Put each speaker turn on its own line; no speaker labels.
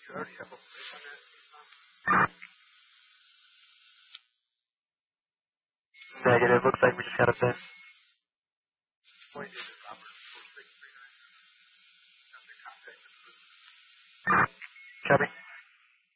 Negative. Looks like we just got a bin. Copy.